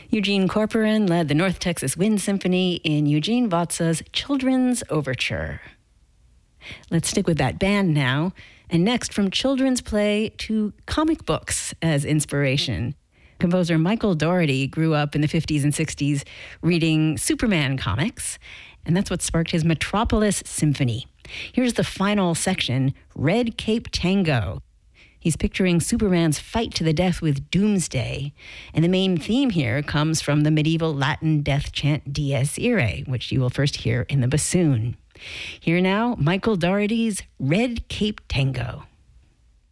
Eugene Corporan led the North Texas Wind Symphony in Eugene Vatsa's Children's Overture. Let's stick with that band now, and next from children's play to comic books as inspiration. Composer Michael Dougherty grew up in the 50s and 60s reading Superman comics, and that's what sparked his Metropolis Symphony. Here's the final section, Red Cape Tango. He's picturing Superman's fight to the death with Doomsday, and the main theme here comes from the medieval Latin death chant Dies Irae, which you will first hear in the bassoon. Here now, Michael Dougherty's Red Cape Tango.